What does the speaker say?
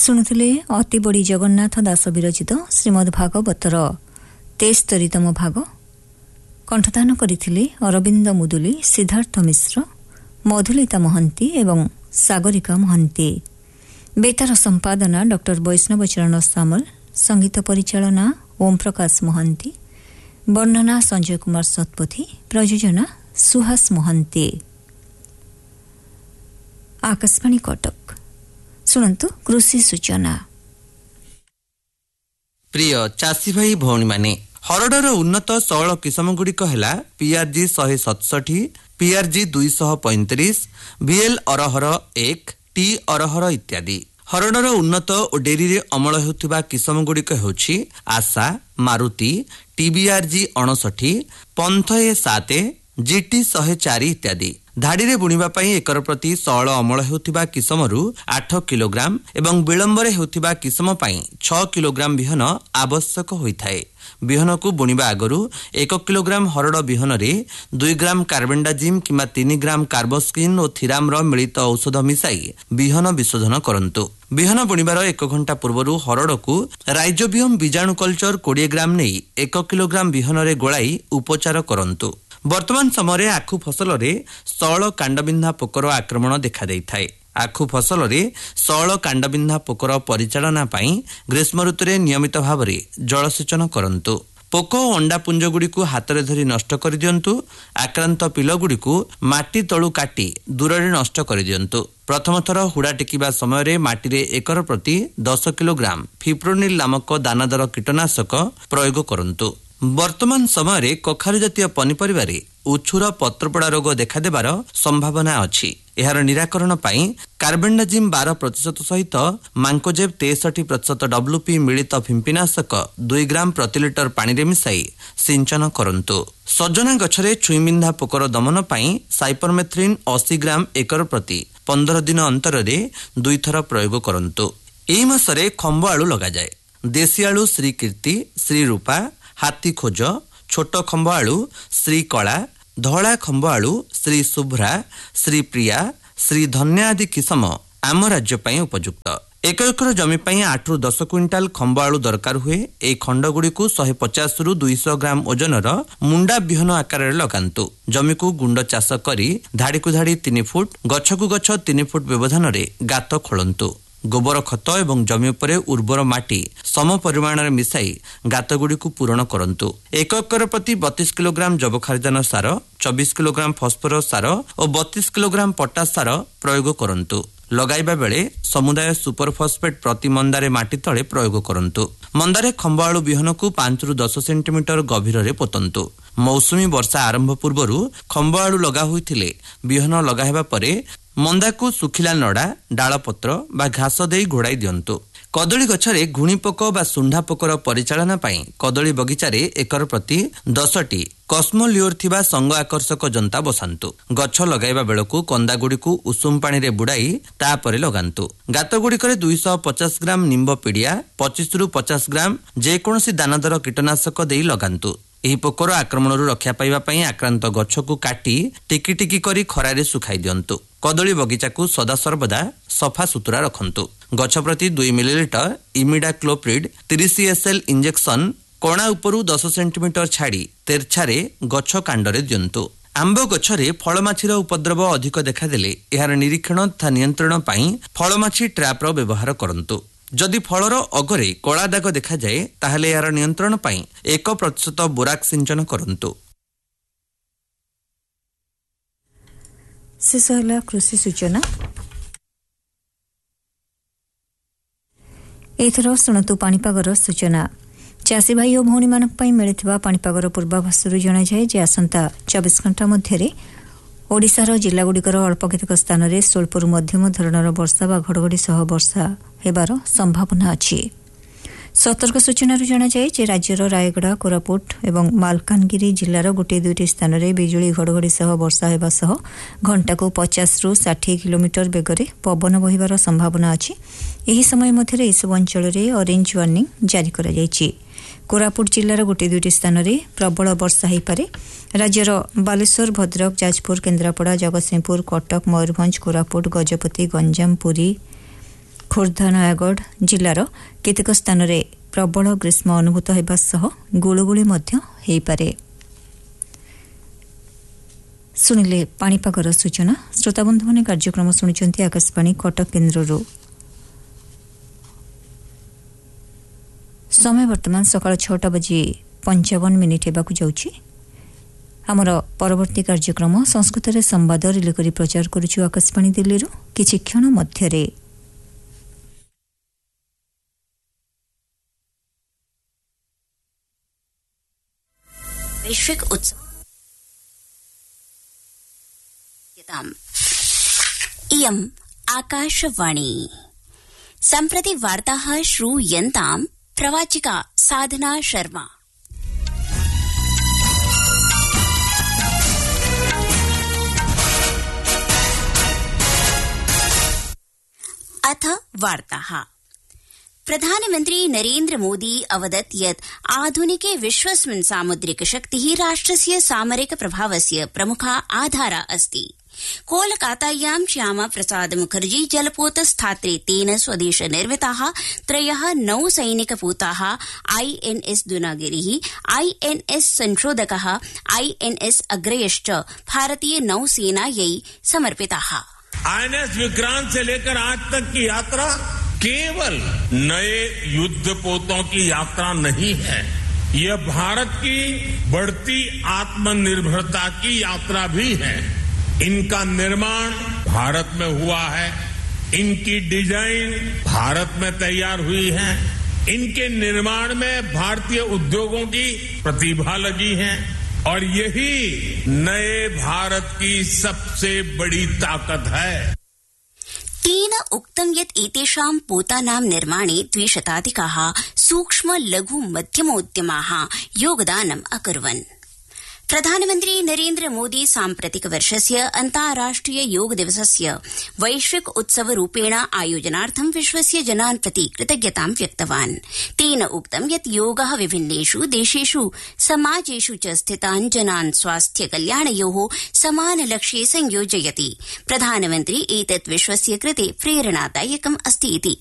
ଶୁଣୁଥିଲେ ଅତି ବଡ଼ି ଜଗନ୍ନାଥ ଦାସ ବିରଚିତ ଶ୍ରୀମଦ୍ ଭାଗବତର 73ତମ ଭାଗ। କଣ୍ଠଦାନ କରିଥିଲେ ଅରବିନ୍ଦ ମୁଦୁଲି, ସିଦ୍ଧାର୍ଥ ମିଶ୍ର, ମଧୁଲିତା ମହାନ୍ତି ଏବଂ ସାଗରିକା ମହାନ୍ତି। ବେତାର ସମ୍ପାଦନା ଡକ୍ଟର ବୈଷ୍ଣବ ଚରଣ ସାମଲ, ସଙ୍ଗୀତ ପରିଚାଳନା ଓମ୍ ପ୍ରକାଶ ମହାନ୍ତି, ବର୍ଣ୍ଣନା ସଞ୍ଜୟ କୁମାର ଶତପଥୀ, ପ୍ରଯୋଜନା ସୁହାସ ମହାନ୍ତି। ଆକାଶବାଣୀ କଟକ। ଶୁଣନ୍ତୁ କୃଷି ସୂଚନା। ପ୍ରିୟ ଚାଷୀ ଭାଇ ଭଉଣୀମାନେ, ହରଡ଼ର ଉନ୍ନତ ସଅଳ କିସମଗୁଡ଼ିକ ହେଲା ପିଆରଜି 167, ପିଆରଜି 235, ବିଏଲ୍ ଅରହର 1, ଟି ଅରହର ଇତ୍ୟାଦି। ହରଡ଼ର ଉନ୍ନତ ଓ ଡେରିରେ ଅମଳ ହେଉଥିବା କିସମଗୁଡ଼ିକ ହେଉଛି ଆଶା, ମାରୁତି, ଟିବିଆରଜି 59, ପନ୍ଥ A7, ଜିଟି 104 ଇତ୍ୟାଦି। ଧାଡ଼ିରେ ବୁଣିବା ପାଇଁ ଏକର ପ୍ରତି ସଅଳ ଅମଳ ହେଉଥିବା କିସମରୁ 8 କିଲୋଗ୍ରାମ ଏବଂ ବିଳମ୍ବରେ ହେଉଥିବା କିସମ ପାଇଁ 6 କିଲୋଗ୍ରାମ ବିହନ ଆବଶ୍ୟକ ହୋଇଥାଏ। ବିହନକୁ ବୁଣିବା ଆଗରୁ 1 କିଲୋଗ୍ରାମ ହରଡ଼ ବିହନରେ 2 ଗ୍ରାମ କାର୍ବେଣ୍ଡାଜିମ୍ କିମ୍ବା 3 ଗ୍ରାମ କାର୍ବୋସ୍କିନ୍ ଓ ଥିରାମର ମିଳିତ ଔଷଧ ମିଶାଇ ବିହନ ବିଶୋଧନ କରନ୍ତୁ। ବିହନ ବୁଣିବାର 1 ଘଣ୍ଟା ପୂର୍ବରୁ ହରଡ଼କୁ ରାଇଜୋବିୟମ୍ ବୀଜାଣୁ କଲଚର 20 ଗ୍ରାମ ନେଇ 1 କିଲୋଗ୍ରାମ ବିହନରେ ଗୋଳାଇ ଉପଚାର କରନ୍ତୁ। ବର୍ତ୍ତମାନ ସମୟରେ ଆଖୁ ଫସଲରେ ସଅଳ କାଣ୍ଡବିନ୍ଧା ପୋକର ଆକ୍ରମଣ ଦେଖାଦେଇଥାଏ। ଆଖୁ ଫସଲରେ ସଅଳ କାଣ୍ଡବିନ୍ଧା ପୋକର ପରିଚାଳନା ପାଇଁ ଗ୍ରୀଷ୍ମ ଋତୁରେ ନିୟମିତ ଭାବରେ ଜଳସେଚନ କରନ୍ତୁ। ପୋକ ଓ ଅଣ୍ଡାପୁଞ୍ଜଗୁଡ଼ିକୁ ହାତରେ ଧରି ନଷ୍ଟ କରିଦିଅନ୍ତୁ। ଆକ୍ରାନ୍ତ ପିଲଗୁଡ଼ିକୁ ମାଟି ତଳୁ କାଟି ଦୂରରେ ନଷ୍ଟ କରିଦିଅନ୍ତୁ। ପ୍ରଥମ ଥର ହୁଡ଼ା ଟେକିବା ସମୟରେ ମାଟିରେ ଏକର ପ୍ରତି 10 କିଲୋଗ୍ରାମ ଫିପ୍ରୋନିଲ୍ ନାମକ ଦାନାଦାର କୀଟନାଶକ ପ୍ରୟୋଗ କରନ୍ତୁ। ବର୍ତ୍ତମାନ ସମୟରେ କଖାରୁ ଜାତୀୟ ପନିପରିବାରେ ଉଛୁର ପତ୍ରପୋଡ଼ା ରୋଗ ଦେଖାଦେବାର ସମ୍ଭାବନା ଅଛି। ଏହାର ନିରାକରଣ ପାଇଁ କାର୍ବେଣ୍ଡାଜିମ୍ 12% ସହିତ ମାଙ୍କୋଜେବ୍ 63% WP ମିଳିତ ଫିମ୍ପିନାଶକ 2 ଗ୍ରାମ ପ୍ରତି ଲିଟର ପାଣିରେ ମିଶାଇ ସିଞ୍ଚନ କରନ୍ତୁ। ସଜନା ଗଛରେ ଛୁଇଁବିନ୍ଧା ପୋକର ଦମନ ପାଇଁ ସାଇପରମେଥ୍ରିନ୍ 80 ଗ୍ରାମ ଏକର ପ୍ରତି 15 ଦିନ ଅନ୍ତରରେ 2 ଥର ପ୍ରୟୋଗ କରନ୍ତୁ। ଏହି ମାସରେ ଖମ୍ବ ଆଳୁ ଲଗାଯାଏ। ଦେଶୀ ଆଳୁ ଶ୍ରୀକୀର୍ତ୍ତି, ଶ୍ରୀରୂପା, ହାତୀ ଖୋଜ, ଛୋଟ ଖମ୍ବ ଆଳୁ ଶ୍ରୀ କଳା, ଧଳା ଖମ୍ବ ଆଳୁ ଶ୍ରୀ ଶୁଭ୍ରା, ଶ୍ରୀ ପ୍ରିୟା, ଶ୍ରୀ ଧନ୍ୟା ଆଦି କିସମ ଆମ ରାଜ୍ୟ ପାଇଁ ଉପଯୁକ୍ତ। 1 ଏକର ଜମି ପାଇଁ 8ରୁ 10 କ୍ୱିଣ୍ଟାଲ ଖମ୍ବ ଆଳୁ ଦରକାର ହୁଏ। ଏହି ଖଣ୍ଡଗୁଡ଼ିକୁ 150ରୁ 200 ଗ୍ରାମ ଓଜନର ମୁଣ୍ଡା ବିହନ ଆକାରରେ ଲଗାନ୍ତୁ। ଜମିକୁ ଗୁଣ୍ଡ ଚାଷ କରି ଧାଡ଼ିକୁ ଧାଡ଼ି 3 ଫୁଟ, ଗଛକୁ ଗଛ 3 ଫୁଟ ବ୍ୟବଧାନରେ ଗାତ ଖୋଳନ୍ତୁ। ଗୋବର ଖତ ଏବଂ ଜମି ଉପରେ ଉର୍ବର ମାଟି ସମ ପରିମାଣରେ ମିଶାଇ ଗାତଗୁଡ଼ିକୁ ପୂରଣ କରନ୍ତୁ। 1 ଏକର ପ୍ରତି 32 କିଲୋଗ୍ରାମ ଯବକ୍ଷାରଜାନ ସାର, 24 କିଲୋଗ୍ରାମ ଫସ୍ଫରସ୍ ସାର ଓ 32 କିଲୋଗ୍ରାମ ପଟାସ ସାର ପ୍ରୟୋଗ କରନ୍ତୁ। ଲଗାଇବା ବେଳେ ସମୁଦାୟ ସୁପର ଫସ୍ଫେଟ୍ ପ୍ରତି ମନ୍ଦାରେ ମାଟି ତଳେ ପ୍ରୟୋଗ କରନ୍ତୁ। ମନ୍ଦାରେ ଖମ୍ବ ଆଳୁ ବିହନକୁ 5ରୁ 10 ସେଣ୍ଟିମିଟର ଗଭୀରରେ ପୋତନ୍ତୁ। ମୌସୁମୀ ବର୍ଷା ଆରମ୍ଭ ପୂର୍ବରୁ ଖମ୍ବ ଆଳୁ ଲଗା ହୋଇଥିଲେ ବିହନ ଲଗା ହେବା ପରେ ମନ୍ଦାକୁ ଶୁଖିଲା ନଡ଼ା, ଡାଳପତ୍ର ବା ଘାସ ଦେଇ ଘୋଡ଼ାଇ ଦିଅନ୍ତୁ। କଦଳୀ ଗଛରେ ଘୁଣିପୋକ ବା ସୁଣ୍ଡା ପୋକର ପରିଚାଳନା ପାଇଁ କଦଳୀ ବଗିଚାରେ ଏକର ପ୍ରତି 10ଟି କସ୍ମୋଲିଓର ଥିବା ସଙ୍ଗ ଆକର୍ଷକ ଜନ୍ତା ବସାନ୍ତୁ। ଗଛ ଲଗାଇବା ବେଳକୁ କନ୍ଦାଗୁଡ଼ିକୁ ଉଷୁମ ପାଣିରେ ବୁଡ଼ାଇ ତାପରେ ଲଗାନ୍ତୁ। ଗାତଗୁଡ଼ିକରେ 250 ଗ୍ରାମ ନିମ୍ବ ପିଡ଼ିଆ, 25ରୁ 50 ଗ୍ରାମ ଯେକୌଣସି ଦାନାଦାର କୀଟନାଶକ ଦେଇ ଲଗାନ୍ତୁ। ଏହି ପୋକର ଆକ୍ରମଣରୁ ରକ୍ଷା ପାଇବା ପାଇଁ ଆକ୍ରାନ୍ତ ଗଛକୁ କାଟି ଟିକି ଟିକି କରି ଖରାରେ ଶୁଖାଇ ଦିଅନ୍ତୁ। କଦଳୀ ବଗିଚାକୁ ସଦାସର୍ବଦା ସଫା ସୁତୁରା ରଖନ୍ତୁ। ଗଛ ପ୍ରତି 2 ମିଲିଲିଟର ଇମିଡାକ୍ଲୋପ୍ରିଡ୍ 30 SL ଇଞ୍ଜେକ୍ସନ କଣା ଉପରୁ 10 ସେଣ୍ଟିମିଟର ଛାଡ଼ି ତେର୍ଛାରେ ଗଛ କାଣ୍ଡରେ ଦିଅନ୍ତୁ। ଆମ୍ବ ଗଛରେ ଫଳମାଛିର ଉପଦ୍ରବ ଅଧିକ ଦେଖାଦେଲେ ଏହାର ନିରୀକ୍ଷଣ ତଥା ନିୟନ୍ତ୍ରଣ ପାଇଁ ଫଳମାଛି ଟ୍ରାପ୍ର ବ୍ୟବହାର କରନ୍ତୁ। ଯଦି ଫଳର ଅଗରେ କଳା ଦାଗ ଦେଖାଯାଏ ତାହେଲେ ଏହାର ନିୟନ୍ତ୍ରଣ ପାଇଁ 1% ବୋରାକ୍ ସିଞ୍ଚନ କରନ୍ତୁ। ଶେଷ ହେଲା କୃଷି ସୂଚନା। ଏଥର ଶୁଣନ୍ତୁ ପାଣିପାଗର ସୂଚନା। ଚାଷୀ ଭାଇ ଓ ଭଉଣୀମାନଙ୍କ ପାଇଁ ମିଳିଥିବା ପାଣିପାଗର ପୂର୍ବାଭାସରୁ ଜଣାଯାଏ ଯେ ଆସନ୍ତା 24 ଘଣ୍ଟା ମଧ୍ୟରେ ଓଡ଼ିଶାର ଜିଲ୍ଲାଗୁଡ଼ିକର ଅଳ୍ପ କେତେକ ସ୍ଥାନରେ ସ୍ୱଳ୍ପରୁ ମଧ୍ୟମ ଧରଣର ବର୍ଷା ବା ଘଡ଼ଘଡ଼ି ସହ ବର୍ଷା ହେବାର ସମ୍ଭାବନା ଅଛି। ସତର୍କ ସୂଚନାରୁ ଜଣାଯାଏ ଯେ ରାଜ୍ୟର ରାୟଗଡ଼ା, କୋରାପୁଟ ଏବଂ ମାଲକାନଗିରି ଜିଲ୍ଲାର 1-2ଟି ସ୍ଥାନରେ ବିଜୁଳି ଘଡ଼ଘଡ଼ି ସହ ବର୍ଷା ହେବା ସହ ଘଣ୍ଟାକୁ 50ରୁ 60 କିଲୋମିଟର ବେଗରେ ପବନ ବହିବାର ସମ୍ଭାବନା ଅଛି। ଏହି ସମୟ ମଧ୍ୟରେ ଏସବୁ ଅଞ୍ଚଳରେ ଅରେଞ୍ଜ ୱାର୍ଣ୍ଣିଂ ଜାରି କରାଯାଇଛି। କୋରାପୁଟ ଜିଲ୍ଲାର 1-2ଟି ସ୍ଥାନରେ ପ୍ରବଳ ବର୍ଷା ହୋଇପାରେ। ରାଜ୍ୟର ବାଲେଶ୍ୱର, ଭଦ୍ରକ, ଯାଜପୁର, କେନ୍ଦ୍ରାପଡ଼ା, ଜଗତସିଂହପୁର, କଟକ, ମୟୂରଭଞ୍ଜ, କୋରାପୁଟ, ଗଜପତି, ଗଞ୍ଜାମ, ପୁରୀ, ଖୋର୍ଦ୍ଧା ନୟାଗଡ଼ ଜିଲ୍ଲାର କେତେକ ସ୍ଥାନରେ ପ୍ରବଳ ଗ୍ରୀଷ୍ମ ଅନୁଭୂତ ହେବା ସହ ଗୁଳୁଗୁଳି ମଧ୍ୟ ହୋଇପାରେ। ଶୁଣିଲେ ପାଣିପାଗର ସୂଚନା। ଶ୍ରୋତାବନ୍ଧୁମାନେ କାର୍ଯ୍ୟକ୍ରମ ଶୁଣୁଛନ୍ତି ଆକାଶବାଣୀ କଟକ କେନ୍ଦ୍ରରୁ। ସମୟ ବର୍ତ୍ତମାନ ସକାଳ 6:55 ହେବାକୁ ଯାଉଛି। ଆମର ପରବର୍ତ୍ତୀ କାର୍ଯ୍ୟକ୍ରମ ସଂସ୍କୃତରେ ସମ୍ବାଦ ରିଲେ କରି ପ୍ରଚାର କରୁଛୁ ଆକାଶବାଣୀ ଦିଲ୍ଲୀରୁ। କିଛି କ୍ଷଣ ମଧ୍ୟରେ वैश्विक उत्सव इयम् आकाशवाणी। सम्प्रति वार्ताः श्रूयन्ताम् प्रवाचिका साधना शर्मा। अथ वार्ताः। प्रधानमन्त्री नरेन्द्र मोदी अवदत् यत् आधुनिके विश्वस्मिन् सामुद्रिक शक्तिः राष्ट्रस्य सामरिक प्रभावस्य प्रमुखा आधारा अस्ति। कोलकातायां श्यामा प्रसाद मुखर्जी जलपोतस्थात्रे तेन स्वदेश निर्मिताः 3 नौसैनिकपोताः INS दुनागिरिः, INS संशोधकः, INS अग्रयश्च भारतीय नौसेनायै समर्पिताः। INS विक्रांत से लेकर आज तक की यात्रा केवल नए युद्धपोतों की यात्रा नहीं है, यह भारत की बढ़ती आत्मनिर्भरता की यात्रा भी है। इनका निर्माण भारत में हुआ है, इनकी डिजाइन भारत में तैयार हुई है, इनके निर्माण में भारतीय उद्योगों की प्रतिभा लगी है और यही नए भारत की सबसे बड़ी ताकत है। तेन उक्तं यत् एतेषां पोतानां निर्माणे 200 सूक्ष्म लघु मध्यमोद्यमाः योगदानम् अकुर्वन्। प्रधानमन्त्री नरेन्द्र मोदी साम्प्रतिक वर्षस्य अन्ताराष्ट्रिय योग दिवसस्य वैश्विक उत्सव रूपेण आयोजनार्थं विश्वस्य जनान् प्रति कृतज्ञतां व्यक्तवान्। तेन उक्तं यत् योगः विभिन्नेषु देशेषु समाजेषु च स्थितान् जनान् स्वास्थ्य कल्याणयोः समान लक्ष्ये संयोजयति। प्रधानमन्त्री एतत् विश्वस्य कृते प्रेरणादायकम् अस्ति इति